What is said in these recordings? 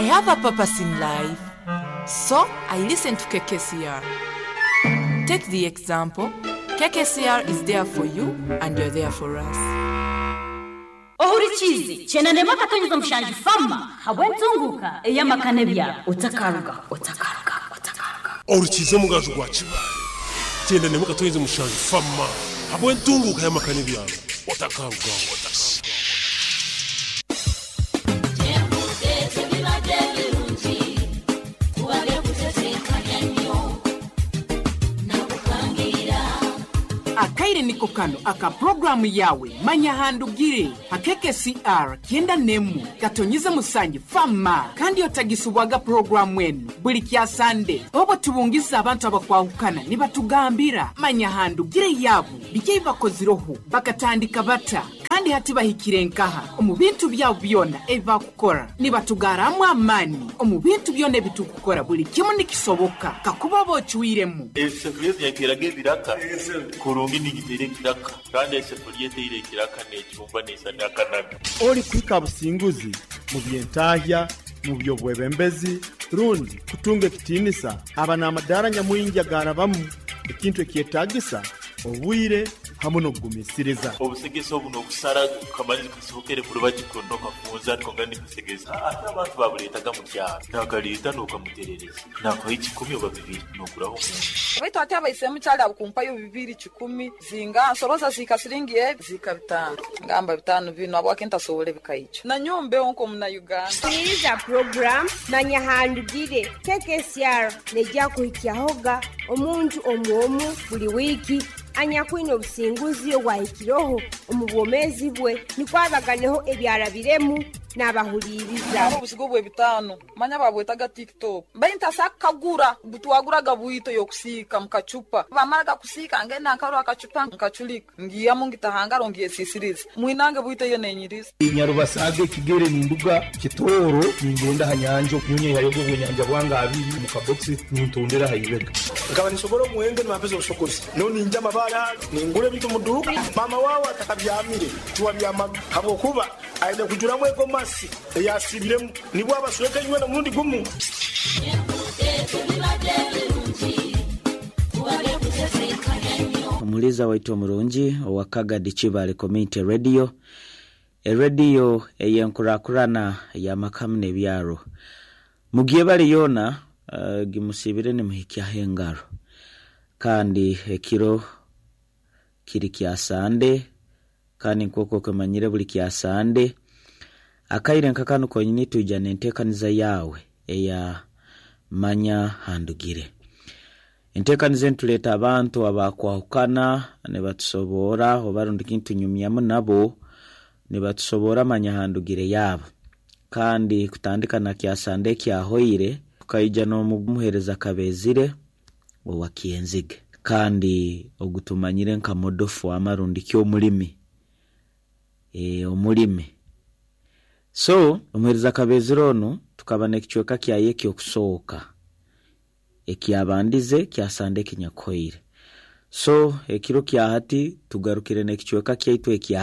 have a purpose in life, so I listen to KKCR. Take the example, KKCR is there for you and you're there for us. Ohurichizi, chena nema katonyuza mshanji fama, habwentunguka, eyama kanebya, utakaruga. Ohurichizi mugazu kwa chibali, chena nema katonyuza mshanji fama, habwentunguka eyama kanebya, utakaruga. Akaire niko kano aka programu yawe manya handugire KKCR kienda nemu gatonyize musanyi fama kandi otagisubwaga programu enu buli kya Sunday obo tubungiza abantu abakwahukana nibatugambira manya handugire yabo bijye bakoziroho bakatandika bata kandi hati bahikirenkaha omubintu byabo byona eva kukora nibatugaramu amani omubintu byone bitukukora buli kimu nikisoboka kakuba bochuiremu esefuriye yakirage biraka kurungi nigitere kiraka kandi esefuriye teire kiraka n'ekibumba n'isana kanabi oli kwika businguzi mu byentahya mu byobwebembezi rundi kutunga kitinisa abana amadara nyamuyinja garabamu ekintu ekyetagisa obwire hamwe no kugumisiriza obusegesa obuno okusara kamaliza kusokere kuruba kikondo kafunza kongani kusegesa abantu babuletaga mu kyaro nakalita nokamuterereza nako ikikumi oba bibiri nokuraho Wito ati abayisemu cyali abukumpa yo 210 zinga soroza zikasiringi zikabitano ngamba bitano bino abwakenta sobole bikayicho na nyombe onko muna Uganda Sikiliza program manya handugire KKCR nejja kuhikyahoga omuntu omwomu buli wiki anyakwino businguzi obwahikiroho omubwomezi bwe nikwabaganeho ebyarabiremu n'abahuliriza obusigo bwe bitano manya babwetaga TikTok bayinta sakagura butwaguraga buito yokusika mukachupa bamaraga kusika ngenda nkaro akachupa nkachulika ngiya mungitahangaro ngiye sisiriza mwinange buito yo nenyiriza inyarubasage kigere ninduga kitoro ningenda hanyanje nyunye yayogo bwenyanja bwanga abiri mu kaboxi nintondera hayibega ngaba nishobora muwenge n'amapezo bushokozi none njya mabara ningure bitu muduka mama wawe atakabyamire tuwabyama habo kuba aide kujuramo ego masi yasibiremu nibwo abasweka nywe na mundi gumu Umuliza waitu omurungi owakagadi Kibale Community Radio radio eyenkurakurana ya makamu nebyaro mugiye bali yona gimusibire ne muhikya hengaro kandi ekiro kiri kya Sunday kandi nkoko kemanyire buli kya Sunday akaire nkakano konyini tuja nentekaniza yawe eya manya handugire entekanize ntuleta abantu abakwahukana ne batusobora obarundi kintu nyumyamu nabo ne batusobora manya handugire yabo kandi kutandika na kya Sunday kya hoire kayija no muhereza kabezire owakienzige kandi ogutumanyire nka modofu amarundi kyo mulimi omulimi so omuhereza kabezirono tukabana ekichweka kyaye kyokusooka ekyabandize kya Sunday kinyakoire so ekiro kya hati tugarukire nekichweka kyaitu ekya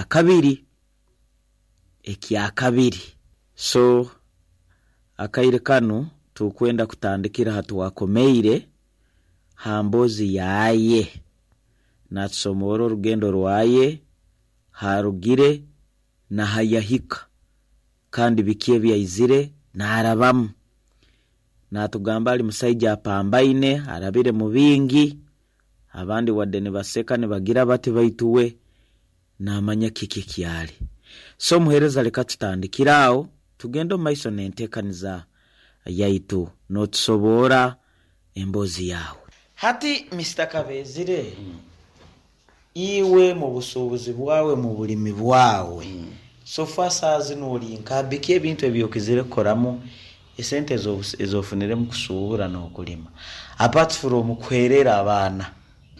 kabiri so akaire kanu tukwenda kutandikira hatu wakomeire hambozi yaye na tsomoro rugendo rwaye harugire na hayahika kandi bikiye byayizire na arabamu na tugambali musaija apambaine arabire mu bingi abandi wadene baseka ne bagira bati baituwe na amanya kikikyali so muhereza leka tutandikirawo tugendo maiso nentekaniza yaitu no tusobora embozi yawe hati Mr. Kabezire iwe mu busubuzi bwawe mu bulimi bwawe so fasa zinuri nkabike ebintu ebyokizire koramo esente ezofunire mu kusubura no kulima apart from kwerera abana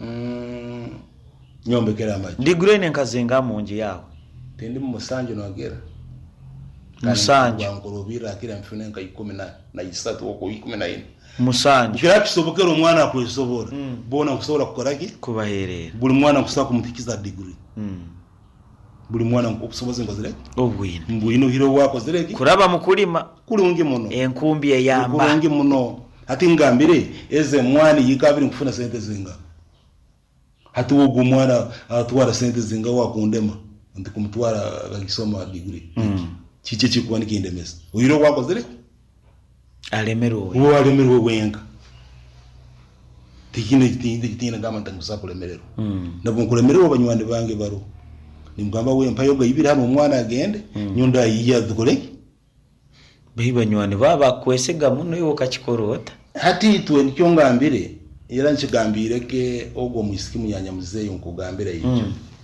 nyombekera amaji digure nenkazinga munji yawe tendi mu musanje nogera musanje ngorobira akira mfunenka 10 na 3 woko 14 musanje kira kisobokera omwana akwesobora bona kusobora kukoraki kubaherera buli mwana kusaka kumutikiza degree buli mwana okusoboza ngozere obwino mbwino hiro wako zereki kuraba mukulima kulungi muno enkumbi eyamba kulungi muno hati ngambire eze mwani yikabiri kufuna sente zinga hati ugu mwana atwara sente zinga wakundema ndi kumutwara akisoma degree chiche chikuwa nikindemesa uhiro wako zereki alemerwe wenga tikine ngama ntakusakulemerero nabo kulemerero banywande bange baro nimugamba we mpayoga ibiri hano umwana agende nyunda yiya dukoleki banywane baba kwesega muno yo kachikorota hati twe nicyo ngambire era nchigambire ke ogwo mwisiki munyanya muzeyo nkugambira yicho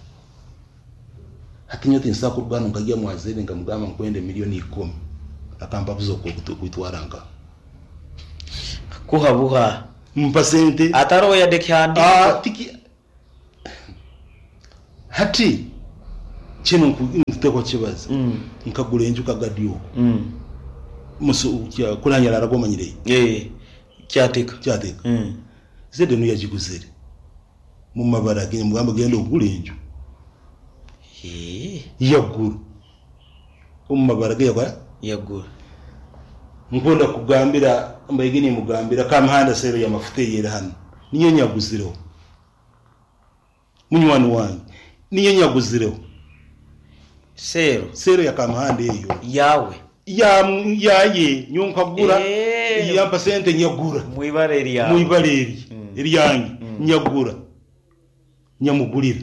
hati nyote nsakurugana ngagiye mwazebe ngamugamba nkwende milioni 10 akamba buzo kwitwaranga kuhabuha mpasente ataro ya dekyandi tiki hati chino nteko kibaza nkagula enju kagadio musu kya kulanyala ragomanyire kyateka zede no yajiguzere mu mabara kinye mugamba genda ogula enju yaguru umabara yaguru nkunda kugambira mbayigini mugambira kamhanda sero ya mafuta yera hano niyo nyaguzireho munywani wanyu niyo nyaguzireho sero ya kamhanda eyo yawe yaye nyonkagura ya pasente nyagura muibareri eriyangi nyagura nyamugurira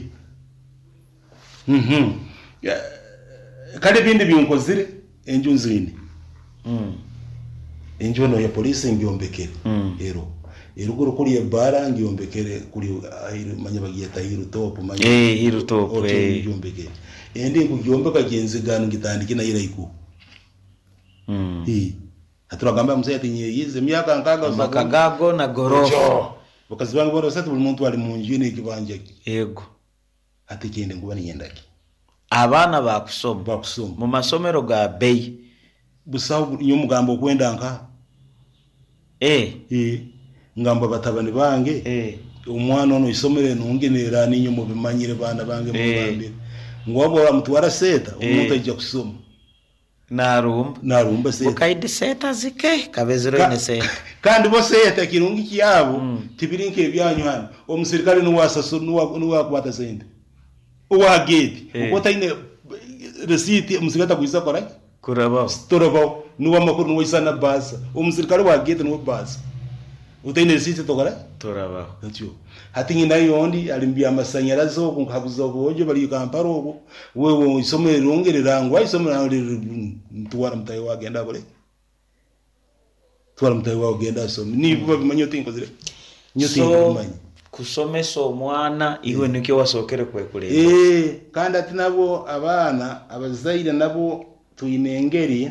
kale bindi byunkozire enju nzine enju no ya polisi ngiombekere eruguru kuri ebara ngiombekere kuri manyabagiye tahiru top hiru top ngiombekere ende kujombeka genzigano ngitandike na irayiku aturagamba mzee ati yize myaka nkaga makagago na gorofa bakazi bangu bora satu buli muntu ali munjine ikibanje yego ati kende nguba niyendaki abana bakusoma mu masomero ga bei busaho iyo mugambo kwenda nka ngamba batabani bange umwana ono isomere nungenera ninyo mu bimanyire bana bange mu bambire ngobo bamutwara seta umuntu ajya kusoma narumba seta ukaide seta zike kabezero ine seta kandi bo seta kirungi kiyabo tibirinke byanyu hano omusirikale nuwasaso nuwakwata sente uwa gate ukota ine receipt umusikata kuisa kora kuraba nuwa makuru nuwisana basa omusirikale wa gate nuwa basa utaine receipt tokora turaba ntyo hatingi nayo ndi alimbia amasanyarazi oku nkabuza bojo bali kamparo oku wewe isomere rongerera ngwa isomere ntwara mutayi wagenda bole twara mutayi wagenda so ni buba bimanyo tinkozire nyote kusomesa omwana iwe nikyo wasokere kwekulera kandi ati nabo abana abazaire nabo tuyinengeri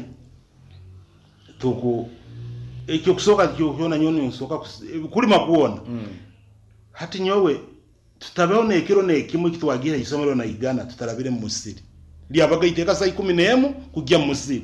tuku ekyo kusoka kyona nyoni nsoka kuli makuona hati nyowe tutabeona ekiro ne kimwe kitwagira isomero na igana tutarabire mu musiri lyabaga iteka saa 11 kujya mu musiri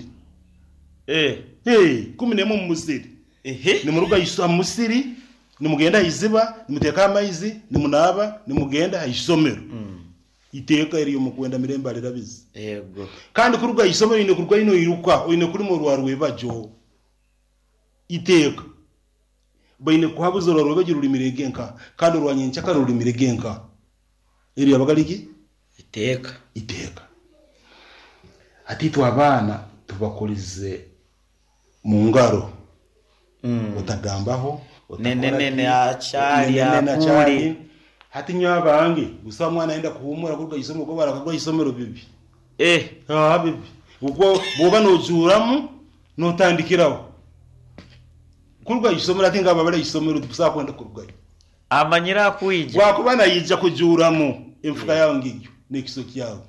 11 mu musiri ni muruga isoma musiri ni mugenda iziba ni muteka amaizi ni munaba ni mugenda isomero iteka iriyo mukwenda miremba rirabizi yego kandi kuruga isomero ine kurwa ino iruka ine kuri mu rwarwe bajo iteka baine kuhabuza rwarwe bagira ulimirege nka kandi rwanyencha kandi ulimirege nka iri abagaliki iteka ati tu abana tubakolize mu ngaro utagambaho nene achari apuri hati nyabange gusa mwana aenda kuhumura kuruga isomo ko barakagwa isomero bibi bibi ubwo boba no juramu no tandikiraho kuruga isomero ati ngaba bale isomero tupusa kwenda kuruga amanyira kuija wakubana yija kujuramu imfuka yawo ngijyo nekisoki yawo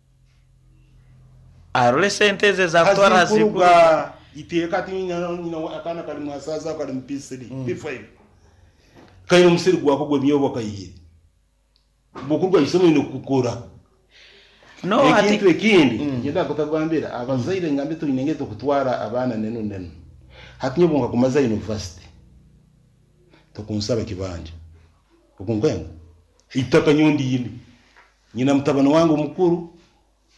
arole senteze za twara zikuruga iteka ati nyina akana kali mwasaza kali mpisiri p5 kayo musiri gwako gwe myobo kayiye bokurwa isomero no kukora no ati kindi ngenda kutagambira abazaire ngambe tulinengete kutwara abana neno hati nyobonga kumaza university tukunsaba kibanje ukungwenga itaka nyundi yini nyina mtabano wangu mukuru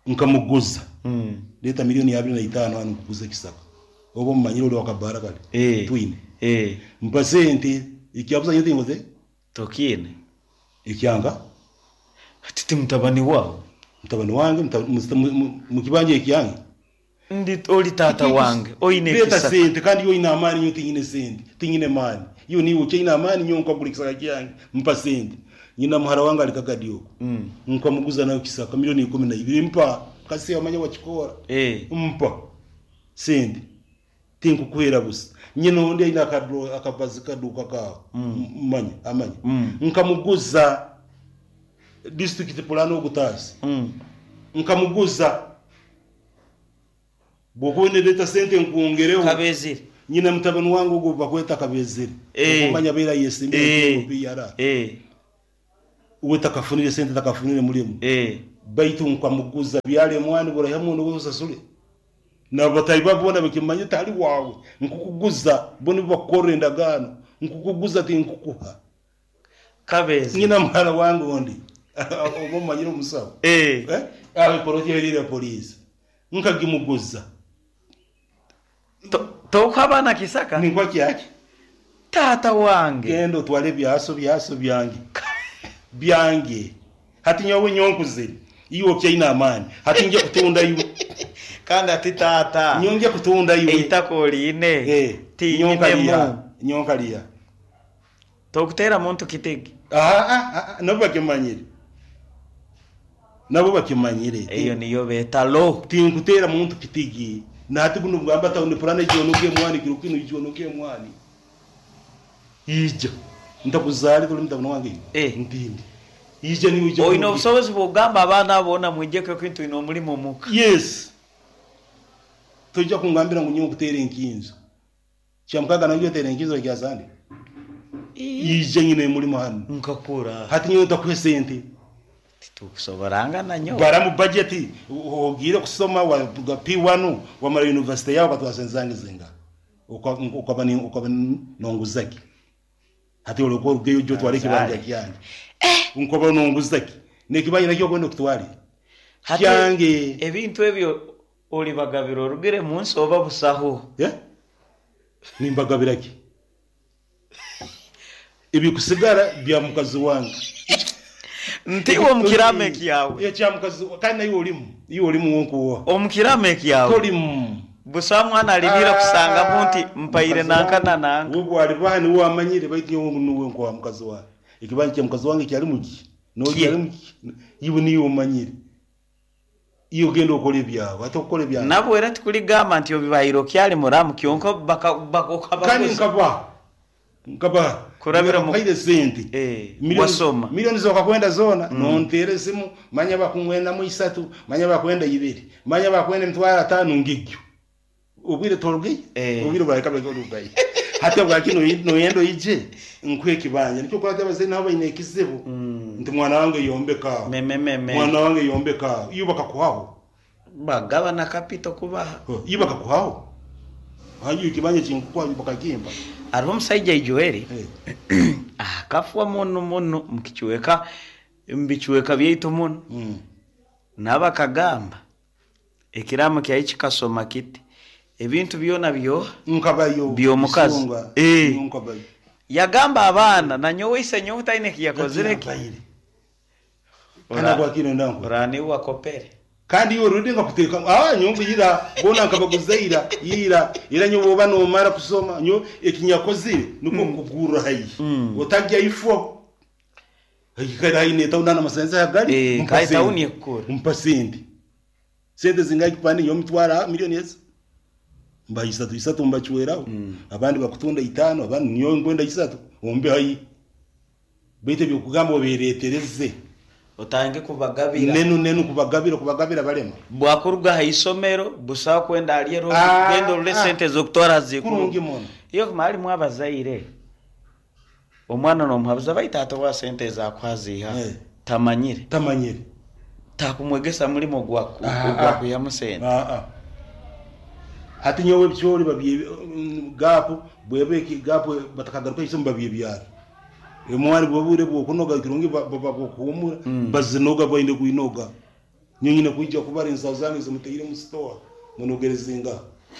nkamuguza leta milioni 25 hano kuguza kisaka obo mumanyiro oli wakabara kale twine mpasente ikiabuza yote ngoze tokine ikyanga titi mtabani wao mtabani wange mukibanje ikyanga ndi oli tata wange oine leta sente kandi yo ina amani nyo tingine sente tingine mani yo niwo china amani nyo nkabulikisa kyange mpa sente nyina muhara wange alikagadio nkamuguza nayo kisaka milioni 12 mpa kasi amanya wachikora mpa sente tinku kuhera busa nyino ndi ina kadro akabazika duka ka amanya nkamuguza district plano gutasi nkamuguza bokone leta sente nkuongereo kabeziri nyina mtabani wangu ugo bakweta kabeziri kumanya bera yesimbe piyara uwe takafunire sente takafunire mulimu baitu nkamuguza byale mwani bora hamuntu gusasule na bataiba bona bakimanya tali wawe nkukuguza boni bakore ndagano nkukuguza ti nkukuha kabezi nyina mwana wangu ndi obo manyiro musawo awe porotiyeri ya police nkagimuguza to kwabana kisaka ni kwa kyaki tata wange gendo twale byaso byange hati nyawe nyonkuze iyo kyaina amani hati nje kutunda yu kanga titata nyonge kutunda yu itakoline ti nyonkalia tokutera muntu kitegi nabo bakimanyire iyo niyo betalo tinkutera muntu kitigi nati kuno ngamba ta unipurane jonoke mwani kirukino jonoke mwani ija ndakuzali kuli mtabana wange ndindi ija ni ija oino busobozi bugamba abana abona mwijeke kwintu ino mulimo muka yes toja kungambira ngunyo kutera inkinzo chamkaga na yotera inkinzo kyazandi ija nyine mulimo hano nkakura hati nyo takwesente tukusoboranga nanyo baramu budget ogire kusoma wa P1 wa mara university yao katwasenzange zinga ukabani nonguzaki hati oloko ugeyo jo twale kibanja kyange unkoba nonguzaki nekibanye nakyo kwenda kutwali kyange ebintu ebyo oli bagabiro rugire munsi oba busaho nimbagabiraki ibi kusigara bya mukazi wange ntiwo mkirameki yawe ya chamukazi kandi iyo olimu wonko omkirameki yawe kolimu busa mwana alibira kusanga munti mpaire nankana nanga ubwo alibani wamanyire baiti nuwe nko wa mukazi wa ikibanje mukazi wange cyari muki no cyari muki ibu niyo manyire iyo gendo okole byawe atokole byawe nabo era tukuli gama nti obibayiro kyali muramu kyonko bakokaba kandi nkaba kurabira mu kaide sente milioni zoka kwenda zona nontere simu manya bakumwenda mu 3 manya bakwenda 2 manya bakwenda mtwara 5 ngigyo ubire tolge ubire bareka bagorugaye hata bwakino no yendo ije nkwe kibanje nicyo kwa tabaze nabo inekisebo ndi mwana wange yombe ka mwana wange yombe ka iyo bakakuhaho bagaba na kapito kubaha iyo bakakuhaho hayo kibanje chinkwa bakagimba ariho musajja ijoeri akafwa muno mkichweka mbichweka byeito muno nabakagamba ekiramo kya kasoma kiti ebintu byona byo nkabayo byo mukazi yagamba abana nanyo wise nyo utaine kiyakozereki ana kwa kino ndango rani wa kopere kandi yo rudinga kuteka nyongo yira bona nkabaguzaira ira nyo boba no mara kusoma nyo ekinyakozire nuko kugura hayi otajya ifo ikara ine tauna na masenza ya gari kai tauni ekura mpasindi sente zingaiki pani yo mtwara milioni yesa mba isatu mbachwera abandi bakutunda 5 abandi nyo ngwenda isatu ombe hayi bete byo kugamba beretereze otange kubagabira nenu kubagabira balema bwakuruga hayisomero busa kwenda aliyero gendo le sente zoktora zikuru iyo kumali mwabazaire omwana no mwabaza baitata wa sente za kwaziha tamanyire takumwegesa mulimo gwako ya musente hati nyowe byori babiye gapo bwebeki gapo batakagaruka isomba biye byara emwari bobure bwo kunoga kirungi baba kuhumura bazinoga bainde kuinoga nyine kujja kubara insawo zange zimuteyire mu store munogerezinga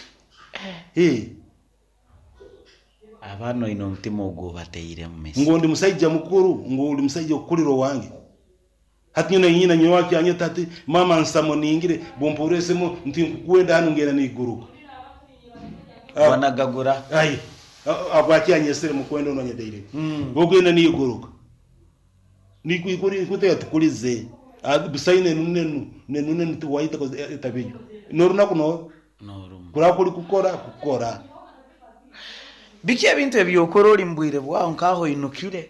abano ino mutima ogwo bateyire mu mesi ngondi musajja mukuru ngoli musajja okuliro wange hati nyina nyowa kyanye tati mama nsamo ningire bomporesemo nti kwenda hano ngera ni guruka wanagagura ai abakyanye sere mu kwenda ononye deire bogenda ni guruka ni kwikuri kute atukulize bisaine nenu tuwaita ko tabijo noruna kuno kura kuri kukora biki ebintu ebyokora oli mbwire bwaho nkaho inukire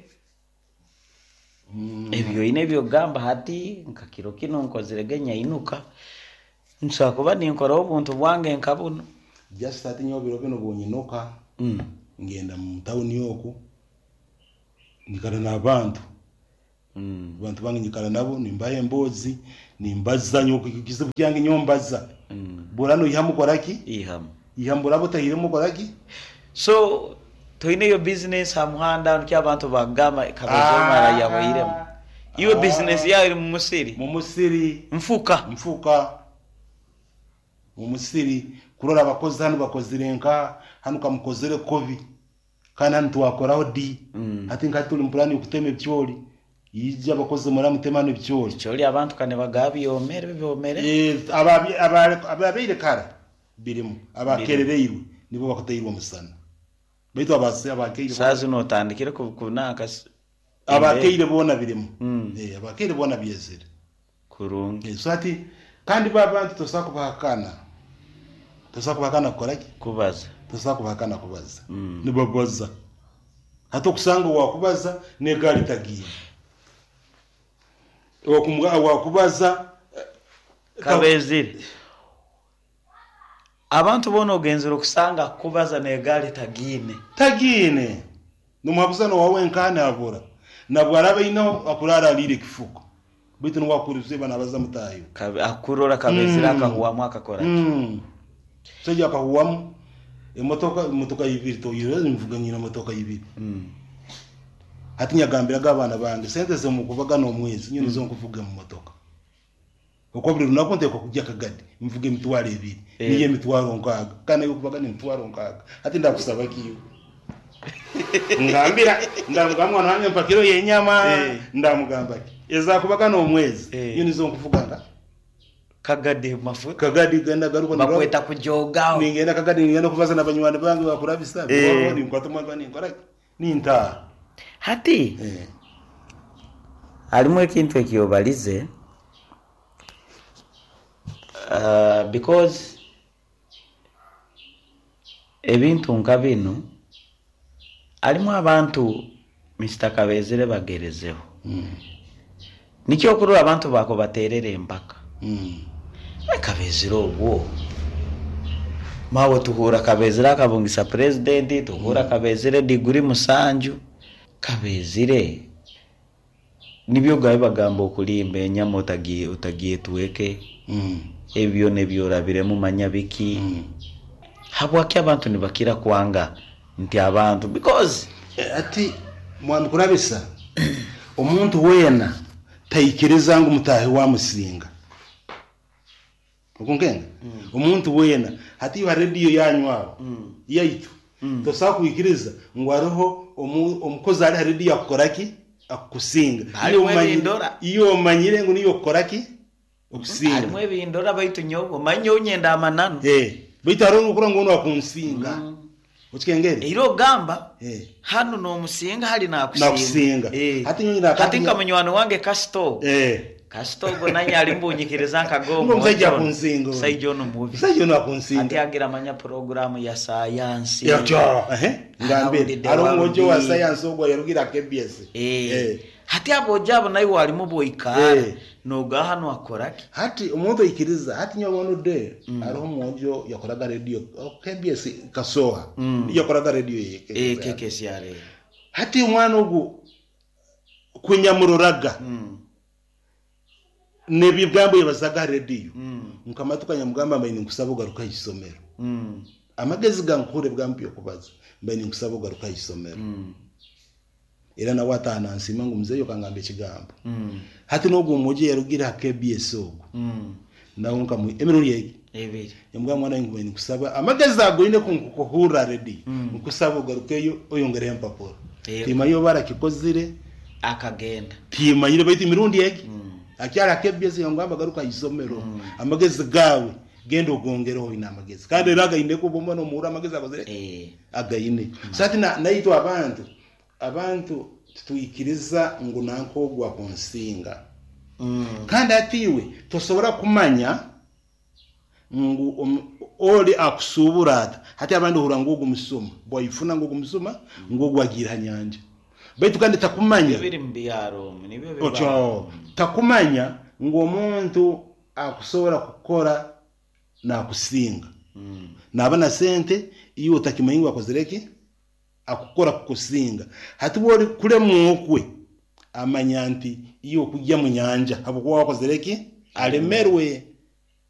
ebyo ine byogamba hati nkakiro kino nkozirege inuka nshaka kuba ninkora obuntu bwange nkabuno just ati nyobiro bino bunyinuka ngenda mu town yoku nikara n'abantu abantu bange nyikara nabo nimbaye mbozi nimbaza nyoko kikizibu kyange nyombaza burano ihamukoraki ihambura botahiremo koraki so toine yo business hamuhanda nki abantu bagama kabezo mara yabayiremo iyo business yawe iri mu musiri mfuka mu musiri kurora abakozi hano bakozirenka hano kamukozere kovi kana ntu wakoraho di hati nkatuli mpulani ukuteme byoli yija abakozi muri mutemano byoli abantu kane bagabi yomere ababire kara birimo abakerereirwe nibo bakoteyirwa musana baitu abakeire sazi no tandikire kunaka abakeire bona birimo abakeire bona byezere kurungi so ati kandi babantu tosakubakana koraki kubaza tosakubakana kubaza nibabaza hato kusanga wakubaza negali tagiye wakubaza kabezire abantu bono genzero kusanga kubaza negali tagine numabuzano wawe nkane abura nabwo arabe ino akurara lire kifuko bitu no wakurize bana baza mutayo akurora kabezira akahuwa mwaka kora seja akahuwa imotoka yibiri to yiro mvuga nyina motoka yibiri hati nyagambira gabana bange sente ze mukubaga no mwezi nyine zo kuvuga mu motoka uko buri runakonte ko kujya kagadi mvuge mitwaro ibiri niye mitwaro nkaga kana yo kubaga ni mitwaro nkaga hati ndakusaba kiyo ngambira ndamugamwa nanye mpakiro yenyama ndamugamba eza kubaga no mwezi nyine zo kuvuganga kagadi mafuta kagadi genda garuko bakweta kujoga ningenda kagadi ngenda kuvaza na banywani bangu bakurabisa bwoni kwatuma bani nkora ninta hati alimwe kintu ekiyobalize because ebintu nka bino alimu abantu Mr. Kabezire bagerezeho nikyo kurura abantu bako baterere mpaka Kabezire obwo mawe tuhura Kabezire akabungisa president tuhura Kabezire diguri musanju Kabezire nibyo gabe bagambo kulimbe nyamo utagiye tuweke ebyo nebyo rabire mu manyabiki habwaki abantu nibakira kwanga nti abantu because ati mwana kurabisa umuntu wena tayikiriza ngo mutahe wa musinga ukungenga umuntu wena hati yo radio yanyu yaitu tosaka kuyikiriza ngo ariho umukozi ari radio akoraki akusinga iyo manyire ngo niyo koraki okusinga ari mwe bindora baitu nyobo manyo nyenda amanano baitu arone ukura ngo no akunsinga ukengere iro gamba hano no musinga hali na kusinga hati nyina hati kamunywano wange Kasto go nanya alimbunyikiriza nkagongo muzajya kunsingo Saijono movie Saijono akunsinga ati agira manya programu ya science yacho ngambe arongojo wa science ogwa yarugira KBS hati abo jabo nayo walimu boikara noga hano akoraki hati umuntu ikiriza hati nyobono de aroho mwojo yakoraga radio KBS kasoha yakoraga radio yeke KKCR hati umwana ugu kunyamururaga nebi bwambo yabazaga radio nkamatuka mugamba mbaye nkusaba ugaruka isomero amagezi gankure bwampiyo kubaza mbaye nkusaba ugaruka isomero era nawe atanansima ngo muzeyo kangamba ekigambo hati n'ogwo omuji yarugira KBS ogwo nawe nkamu emirundi yeki ebiri yambwa mwana ngwe kusaba amagezi agoine kunkuhura ready nkusaba ugarukeyo oyongere empapuro tima yo barakikozire akagenda tima yire baiti mirundi yeki akyala KBS yongamba garuka isomero amagezi gawe gendo gongereho ina amagezi kandi raga indeko bomba no muhura amagezi akozire againe sati naitwa abantu tuyikiriza ngo nanko gwa konsinga kandi atiwe tosobora kumanya ngo oli akusuburata hati abantu huranga umusoma boyifuna ngo umusoma ngo gwagira nyanja baitu kandi takumanya biri mbiyaro nibe takumanya ngo umuntu akusobora gukora na kusinga nabana sente iyo utakimanyi wakozereki akukora kukusinga hati bori kule mwokwe amanyanti iyo kujya mu nyanja abo wakozereki alemerwe